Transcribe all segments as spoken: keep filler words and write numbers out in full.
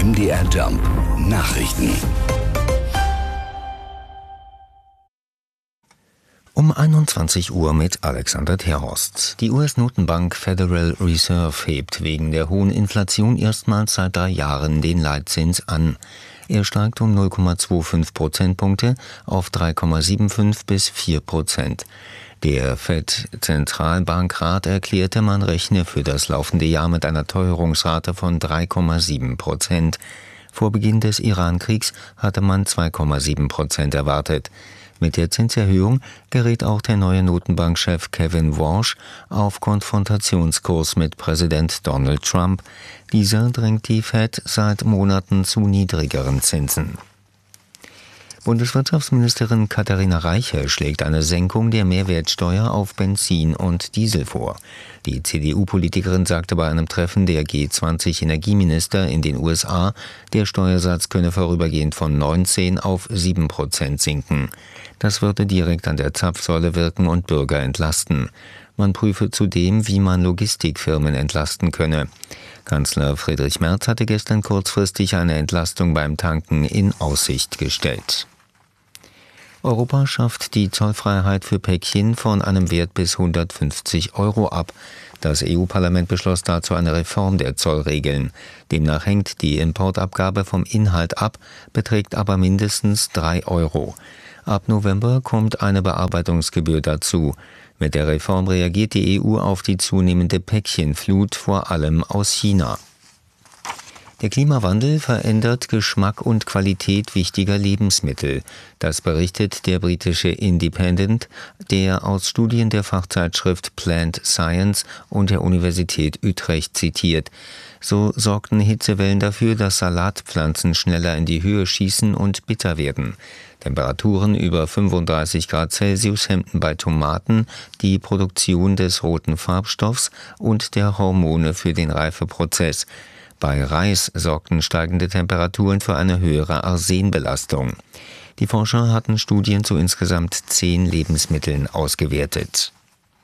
M D R Jump Nachrichten. Um einundzwanzig Uhr mit Alexander Terhorst. Die U S-Notenbank Federal Reserve hebt wegen der hohen Inflation erstmals seit drei Jahren den Leitzins an. Er steigt um null Komma fünfundzwanzig Prozentpunkte auf drei Komma fünfundsiebzig bis vier Prozent. Der Fed-Zentralbankrat erklärte, man rechne für das laufende Jahr mit einer Teuerungsrate von drei Komma sieben Prozent. Vor Beginn des Iran-Kriegs hatte man zwei Komma sieben Prozent erwartet. Mit der Zinserhöhung gerät auch der neue Notenbankchef Kevin Warsh auf Konfrontationskurs mit Präsident Donald Trump. Dieser drängt die Fed seit Monaten zu niedrigeren Zinsen. Bundeswirtschaftsministerin Katharina Reiche schlägt eine Senkung der Mehrwertsteuer auf Benzin und Diesel vor. Die C D U-Politikerin sagte bei einem Treffen der G zwanzig Energieminister in den U S A, der Steuersatz könne vorübergehend von neunzehn auf sieben Prozent sinken. Das würde direkt an der Zapfsäule wirken und Bürger entlasten. Man prüfe zudem, wie man Logistikfirmen entlasten könne. Kanzler Friedrich Merz hatte gestern kurzfristig eine Entlastung beim Tanken in Aussicht gestellt. Europa schafft die Zollfreiheit für Päckchen von einem Wert bis hundertfünfzig Euro ab. Das E U-Parlament beschloss dazu eine Reform der Zollregeln. Demnach hängt die Importabgabe vom Inhalt ab, beträgt aber mindestens drei Euro. Ab November kommt eine Bearbeitungsgebühr dazu. Mit der Reform reagiert die E U auf die zunehmende Päckchenflut, vor allem aus China. Der Klimawandel verändert Geschmack und Qualität wichtiger Lebensmittel. Das berichtet der britische Independent, der aus Studien der Fachzeitschrift Plant Science und der Universität Utrecht zitiert. So sorgten Hitzewellen dafür, dass Salatpflanzen schneller in die Höhe schießen und bitter werden. Temperaturen über fünfunddreißig Grad Celsius hemmten bei Tomaten die Produktion des roten Farbstoffs und der Hormone für den Reifeprozess. Bei Reis sorgten steigende Temperaturen für eine höhere Arsenbelastung. Die Forscher hatten Studien zu insgesamt zehn Lebensmitteln ausgewertet.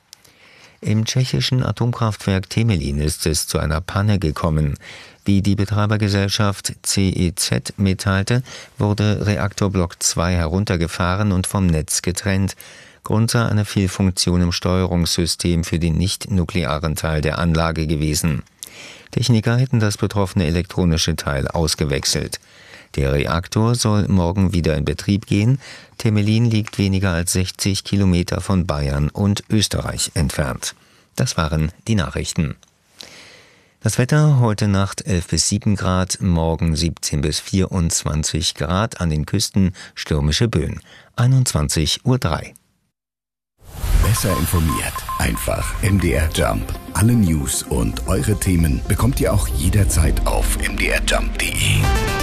Im tschechischen Atomkraftwerk Temelín ist es zu einer Panne gekommen. Wie die Betreibergesellschaft C E Z mitteilte, wurde Reaktorblock zwei heruntergefahren und vom Netz getrennt. Grund sei eine Fehlfunktion im Steuerungssystem für den nicht-nuklearen Teil der Anlage gewesen. Techniker hätten das betroffene elektronische Teil ausgewechselt. Der Reaktor soll morgen wieder in Betrieb gehen. Temelín liegt weniger als sechzig Kilometer von Bayern und Österreich entfernt. Das waren die Nachrichten. Das Wetter: heute Nacht elf bis sieben Grad, morgen siebzehn bis vierundzwanzig Grad, an den Küsten stürmische Böen. einundzwanzig Uhr drei. Besser informiert. Einfach M D R Jump. Alle News und eure Themen bekommt ihr auch jederzeit auf m d r jump punkt d e.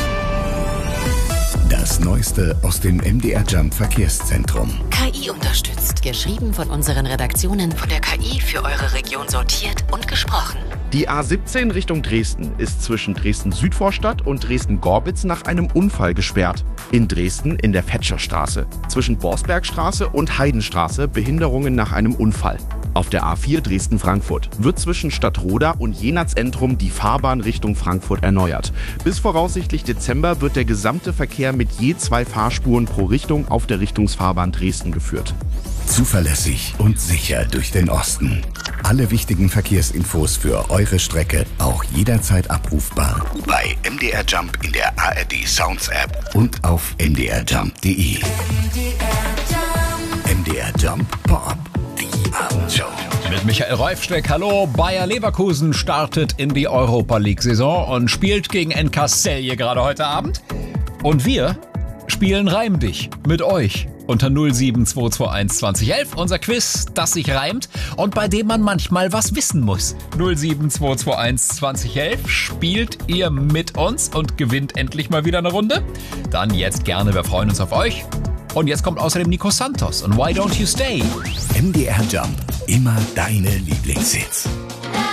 Das Neueste aus dem M D R Jump Verkehrszentrum. K I unterstützt. Geschrieben von unseren Redaktionen, von der K I für eure Region sortiert und gesprochen. Die A siebzehn Richtung Dresden ist zwischen Dresden-Südvorstadt und Dresden-Gorbitz nach einem Unfall gesperrt. In Dresden in der Fetscherstraße. Zwischen Borsbergstraße und Heidenstraße Behinderungen nach einem Unfall. Auf der A vier Dresden-Frankfurt wird zwischen Stadtroda und Jenatz-Entrum die Fahrbahn Richtung Frankfurt erneuert. Bis voraussichtlich Dezember wird der gesamte Verkehr mit je zwei Fahrspuren pro Richtung auf der Richtungsfahrbahn Dresden geführt. Zuverlässig und sicher durch den Osten. Alle wichtigen Verkehrsinfos für eure Strecke auch jederzeit abrufbar bei M D R Jump in der A R D Sounds App und auf m d r jump punkt d e. M D R Jump Pop. Die Abendshow. Mit Michael Reifsteck, hallo. Bayer Leverkusen startet in die Europa-League-Saison und spielt gegen N K Celje gerade heute Abend. Und wir spielen Reim dich mit euch unter null sieben zwei zwei eins zwanzig elf. Unser Quiz, das sich reimt und bei dem man manchmal was wissen muss. null sieben zwei zwei eins zwanzig elf. Spielt ihr mit uns und gewinnt endlich mal wieder eine Runde? Dann jetzt gerne, wir freuen uns auf euch. Und jetzt kommt außerdem Nico Santos und Why Don't You Stay? M D R Jump, immer deine Lieblingshits.